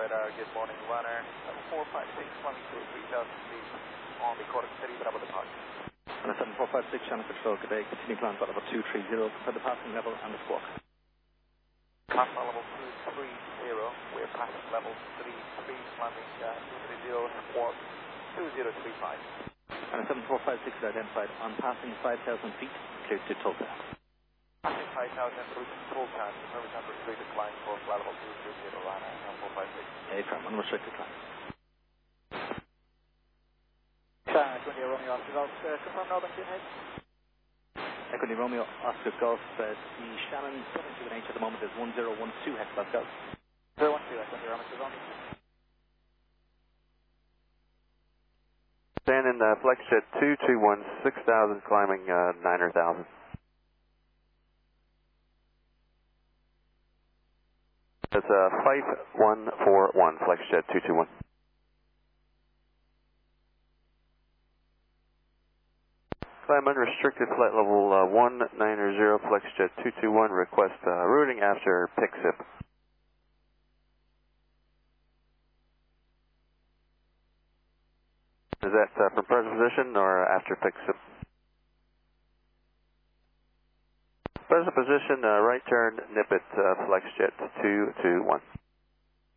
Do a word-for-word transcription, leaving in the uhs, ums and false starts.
radar, good morning, runner. four five six, climbing to three thousand feet on the Cork City, Bravo departure. seven four five six, Shannon Control, good day. Continue climb flight level two three zero for the passing level and the squawk. Climb level two three zero, we're passing level three three, climbing uh, two three zero, squawk two zero three five. And a seven four five six is identified on passing five thousand feet, clear to Tulsa. Passing five thousand through to Tulsa, service number three to climb for flight level two three zero, runner seven four five six. A firm, unrestricted climb. Echo India Romeo Oscar Golf, uh, confirm Northern Tunhead. Echo India Romeo Oscar Golf, uh, the Shannon seven two H at the moment is one zero one two hectopascals. zero one two, Echo India Romeo Oscar Golf. Stand in uh, FlexJet two two one, six thousand, climbing uh, nine thousand. That's uh, five one four one, FlexJet two two one. Climb unrestricted flight level uh, one nine zero, FlexJet two two one, request uh, routing after P I C S I P. Is that uh, from present position or after P I C S I P? Present position, uh, right turn, nip it, uh, FlexJet two two one.